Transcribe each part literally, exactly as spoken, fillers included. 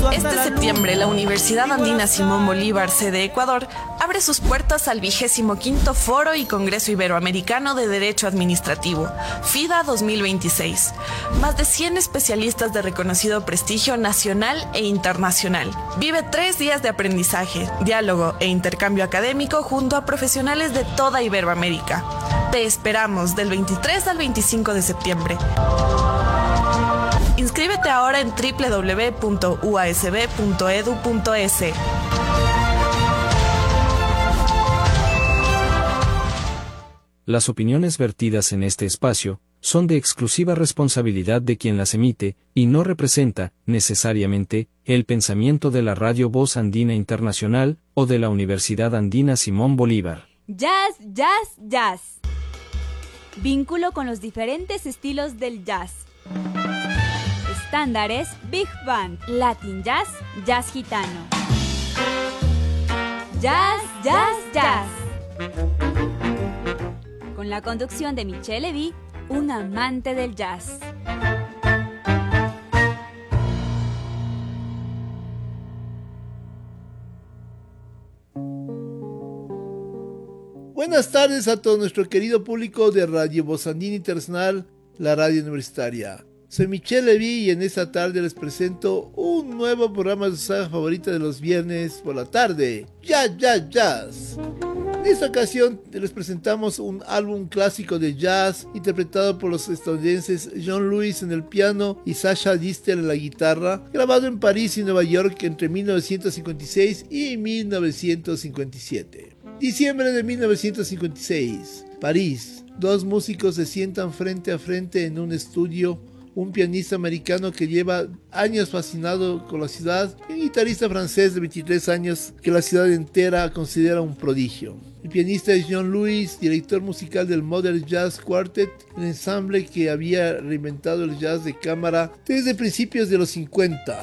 Este septiembre, la Universidad Andina Simón Bolívar, sede Ecuador, abre sus puertas al vigésimo quinto Foro y Congreso Iberoamericano de Derecho Administrativo, FIDA dos mil veintiséis. Más de cien especialistas de reconocido prestigio nacional e internacional. Vive tres días de aprendizaje, diálogo e intercambio académico junto a profesionales de toda Iberoamérica. Te esperamos del veintitrés al veinticinco de septiembre. Inscríbete ahora en doble u doble u doble u punto u a s b punto e d u punto e s. Las opiniones vertidas en este espacio son de exclusiva responsabilidad de quien las emite y no representa, necesariamente, el pensamiento de la Radio Voz Andina Internacional o de la Universidad Andina Simón Bolívar. Jazz, jazz, jazz. Vínculo con los diferentes estilos del jazz. Estándares, Big Band, Latin Jazz, Jazz Gitano. Jazz, jazz, jazz. Con la conducción de Michelle Levy, un amante del jazz. Buenas tardes a todo nuestro querido público de Radio Voz Andina Internacional, la radio universitaria. Soy Michelle Levy y en esta tarde les presento un nuevo programa de su saga favorita de los viernes por la tarde, Jazz, Jazz, Jazz. En esta ocasión les presentamos un álbum clásico de jazz interpretado por los estadounidenses John Lewis en el piano y Sasha Distel en la guitarra, grabado en París y Nueva York entre mil novecientos cincuenta y seis y mil novecientos cincuenta y siete. Diciembre de mil novecientos cincuenta y seis, París. Dos músicos se sientan frente a frente en un estudio. Un pianista americano que lleva años fascinado con la ciudad y un guitarrista francés de veintitrés años que la ciudad entera considera un prodigio. El pianista es John Lewis, director musical del Modern Jazz Quartet, el ensamble que había reinventado el jazz de cámara desde principios de los cincuenta.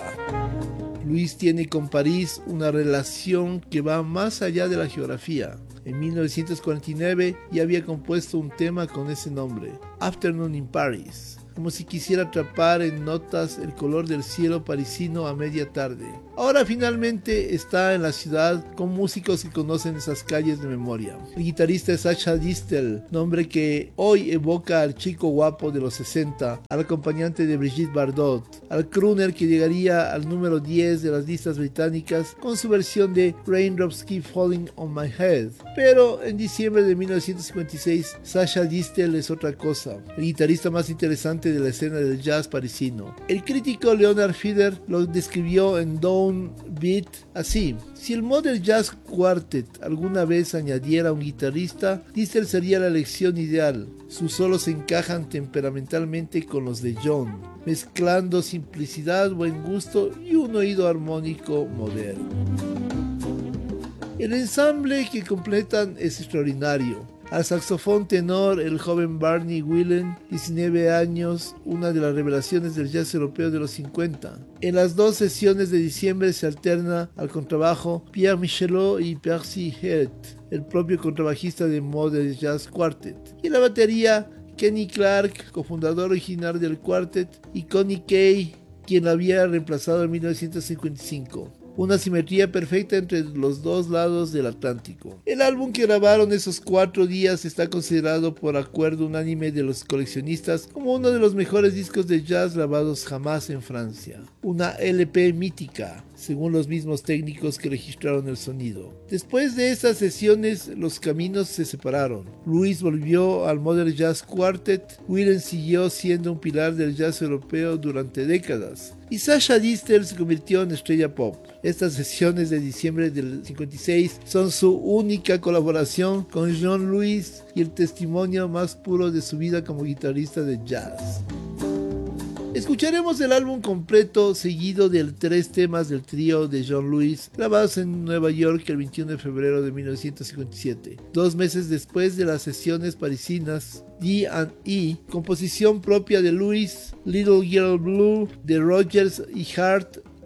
Lewis tiene con París una relación que va más allá de la geografía. En mil novecientos cuarenta y nueve ya había compuesto un tema con ese nombre, Afternoon in Paris, como si quisiera atrapar en notas el color del cielo parisino a media tarde. Ahora finalmente está en la ciudad con músicos que conocen esas calles de memoria. El guitarrista es Sasha Distel, nombre que hoy evoca al chico guapo de los sesenta, al acompañante de Brigitte Bardot, al crooner que llegaría al número diez de las listas británicas con su versión de Raindrops Keep Falling on My Head. Pero en diciembre de mil novecientos cincuenta y seis, Sasha Distel es otra cosa, el guitarrista más interesante de la escena del jazz parisino. El crítico Leonard Feather lo describió en Down Beat así: si el Modern Jazz Quartet alguna vez añadiera un guitarrista, Distel sería la elección ideal. Sus solos encajan temperamentalmente con los de John, mezclando simplicidad, buen gusto y un oído armónico moderno. El ensamble que completan es extraordinario. Al saxofón tenor, el joven Barney Whelan, diecinueve años, una de las revelaciones del jazz europeo de los cincuenta. En las dos sesiones de diciembre se alterna al contrabajo Pierre Michelot y Percy Heath, el propio contrabajista de Modern Jazz Quartet. Y en la batería, Kenny Clark, cofundador original del quartet, y Connie Kay, quien la había reemplazado en mil novecientos cincuenta y cinco. Una simetría perfecta entre los dos lados del Atlántico. El álbum que grabaron esos cuatro días está considerado por acuerdo unánime de los coleccionistas como uno de los mejores discos de jazz grabados jamás en Francia. Una L P mítica, según los mismos técnicos que registraron el sonido. Después de esas sesiones, los caminos se separaron. Lewis volvió al Modern Jazz Quartet, Whelan siguió siendo un pilar del jazz europeo durante décadas, y Sasha Distel se convirtió en estrella pop. Estas sesiones de diciembre del cincuenta y seis son su única colaboración con John Lewis y el testimonio más puro de su vida como guitarrista de jazz. Escucharemos el álbum completo seguido de tres temas del trío de John Lewis grabados en Nueva York el veintiuno de febrero de mil novecientos cincuenta y siete, dos meses después de las sesiones parisinas. D and E, composición propia de Lewis, Little Girl Blue de Rogers y Hart,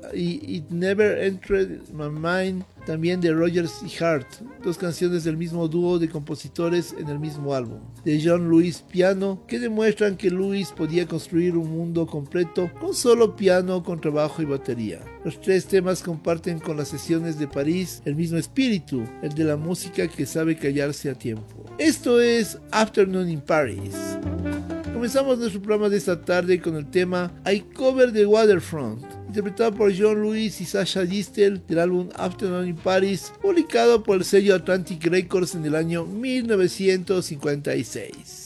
y It Never Entered My Mind, también de Rodgers y Hart, dos canciones del mismo dúo de compositores en el mismo álbum, de John Lewis piano, que demuestran que Lewis podía construir un mundo completo con solo piano, contrabajo y batería. Los tres temas comparten con las sesiones de París el mismo espíritu, el de la música que sabe callarse a tiempo. Esto es Afternoon in Paris. Comenzamos nuestro programa de esta tarde con el tema I Cover the Waterfront, interpretado por John Lewis y Sasha Distel del álbum Afternoon in Paris, publicado por el sello Atlantic Records en el año mil novecientos cincuenta y seis.